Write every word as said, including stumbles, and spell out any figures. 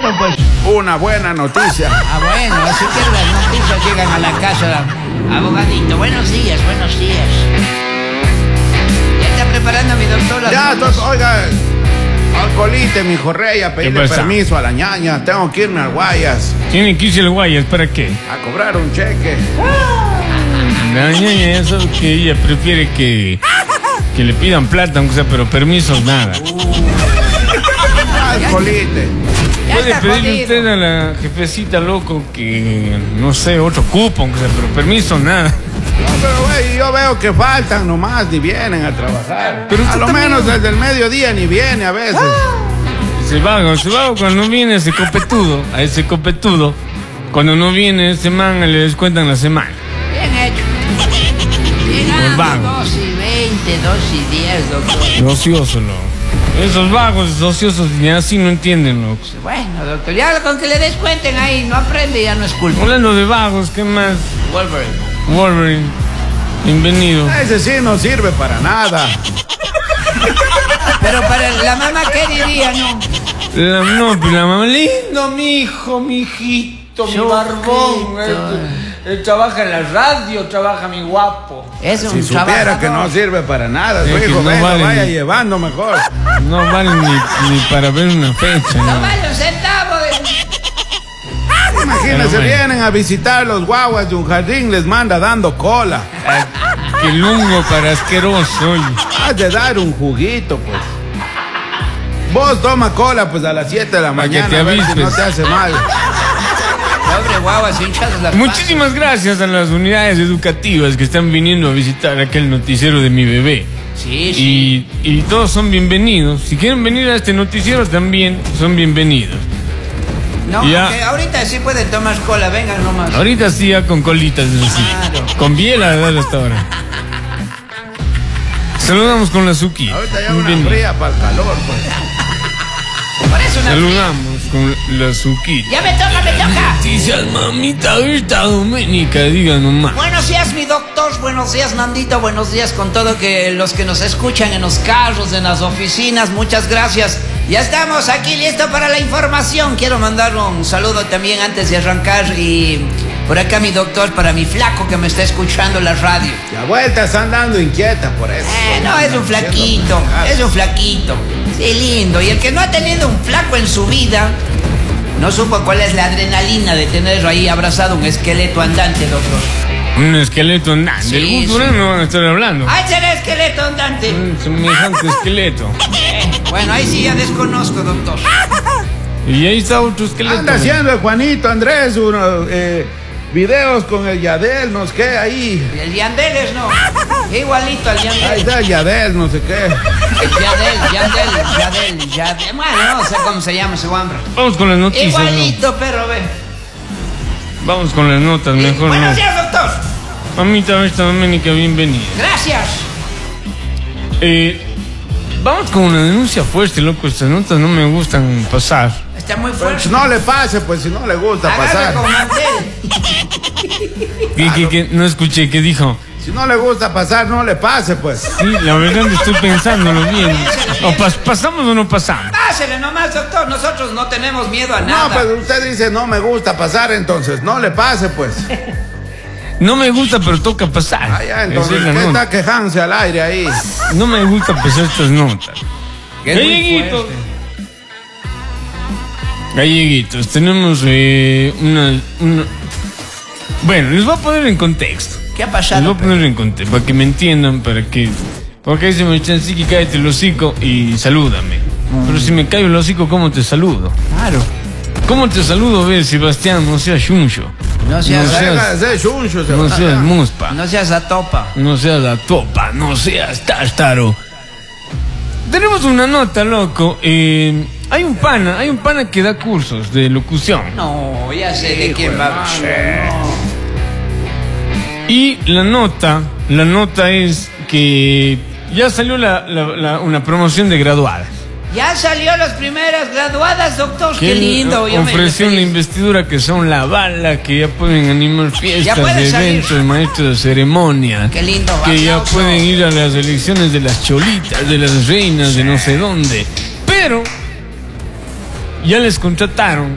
bueno, pues. Una buena noticia. Ah, bueno, así que las noticias llegan a la casa. Abogadito, buenos días, buenos días. ¿Ya está preparando mi doctor las Ya, uñas? to- oiga, alcoholite, mi rey, a pedirle pasa? permiso a la ñaña. Tengo que irme al Guayas Tiene que irse el Guayas, ¿para qué? a cobrar un cheque. La ñaña ya sabe que ella prefiere que, que le pidan plata, aunque sea, pero permisos nada. Alcoholite. Ya Puede está pedirle jodido. usted a la jefecita, loco, que, no sé, otro cupo, aunque sea, pero permiso nada. No, pero güey, yo veo que faltan nomás, ni vienen a trabajar. Pero a usted lo también- menos desde el mediodía ni viene a veces. Se vago, se vago cuando no viene ese copetudo, a ese copetudo, cuando no viene ese man le descuentan la semana. Bien hecho. Llegando vago. dos y veinte, dos y diez, doctor. Ocioso, loco. Esos vagos, esos ociosos, ni así no entienden, loco. Bueno, doctor, ya con que le descuenten ahí, no aprende, ya no es culpa. Hablando de vagos, ¿qué más? Wolverine. Wolverine, bienvenido. Ese sí no sirve para nada. Pero para la mamá, ¿qué diría, no? La, no, pero la mamá, lindo, mi hijo, mi hijito, mi Choquito. barbón. Él, él trabaja en la radio, trabaja mi guapo. Es un Si supiera trabajador. que no sirve para nada, su Es que hijo, no venga, vale vaya ni- llevando mejor. No vale ni, ni para ver una fecha, No ¿no? vale un centavo de... Imagínense, Pero bueno. vienen a visitar los guaguas de un jardín, les manda dando cola. Qué lungo para asqueroso, oye. Has de dar un juguito, pues. Vos toma cola, pues a las siete de la Para que mañana, te a ver si avispes. no te hace mal. Pobre guaguas hinchadas las Muchísimas gracias a las unidades educativas que están viniendo a visitar aquel noticiero de mi bebé. patas. Sí, sí. Y, y todos son bienvenidos. Si quieren venir a este noticiero también son bienvenidos. No, Ya. que ahorita sí pueden tomar cola, vengan nomás. Ahorita sí ya con colitas, eso sí. Claro. Con biela de dar hasta ahora. Saludamos con la Suki. Ahorita ya una Bienvenido. fría para el calor, pues. Por eso una... Saludamos con la Suki. Ya me toca, me toca. Noticias, mamita, ahorita Doménica, diga nomás. Buenos días, mi doctor. Buenos días, Nandito. Buenos días con todo que los que nos escuchan en los carros, en las oficinas. Muchas gracias. Ya estamos aquí listos para la información. Quiero mandar un saludo también antes de arrancar y por acá mi doctor para mi flaco que me está escuchando en la radio. La vuelta está andando inquieta por eso. Eh, no, es un flaquito, es un flaquito. Sí, lindo. Y el que no ha tenido un flaco en su vida, no supo cuál es la adrenalina de tener ahí abrazado un esqueleto andante, doctor. Un esqueleto andante. Sí, Del sí. Guzmán no van a estar hablando. ¡Ay, será esqueleto andante! Un semejante esqueleto. Eh, bueno, ahí sí ya desconozco, doctor. Y ahí está otro esqueleto. Anda haciendo el Juanito Andrés unos eh, videos con el Yadel, no sé qué, ahí. El Yandeles no. Igualito al Ahí Yandel. está el Yadel, no sé qué. El Yadel, Yandel, Yadel, Yadel. Bueno, no sé cómo se llama ese hombre. Vamos con las noticias. ¿no? Igualito, perro, ve. Vamos con las notas, Y- mejor Buenos no. días, doctor. Mamita, esta Doménica, bienvenida. Gracias. Eh, vamos con una denuncia fuerte, loco. Estas notas no me gustan pasar. Está muy Pues fuerte. no le pase, pues si no le gusta Agarra pasar. con mantel. ¿Qué, qué, qué? No escuché, ¿qué dijo? Si no le gusta pasar, no le pase, pues. Sí, la verdad estoy pensándolo bien. ¿O pas- pasamos o no pasamos? Pásele nomás, doctor. Nosotros no tenemos miedo a No, nada. pues usted dice no me gusta pasar, entonces no le pase, pues. No me gusta, pero toca pasar. Ah, ya, Esa entonces, es la ¿qué nota. está quejándose al aire ahí? No me gusta pasar estas notas. Que es muy Galleguitos. fuerte. Galleguitos, tenemos eh, una, una- Bueno, les voy a poner en contexto. ¿Qué ha Les voy pasado? a poner en contexto, para que me entiendan, para que... Porque dice mi chanciqui, cállate el hocico y salúdame. Pero si me callo el hocico, ¿cómo te saludo? Claro. ¿Cómo te saludo, ve, Sebastián? No seas chuncho. No seas, No seas- Deja de ser chuncho, se No va. seas muspa. no seas atopa. No seas la topa, no seas tártaro. Tenemos una nota, loco. Eh, hay un pana, hay un pana que da cursos de locución. No, ya sé de quién va a hablar. Y la nota, la nota es que ya salió la, la- la- una promoción de graduadas. Ya salió las primeras graduadas, doctor. Qué él lindo. Yo me- ofreció me una feliz. investidura que son la bala, que ya pueden animar fiestas, pueden salir. eventos, maestros de ceremonia. Qué lindo. Que ya aplauso. pueden ir a las elecciones de las cholitas, de las reinas, de no sé dónde. Pero ya les contrataron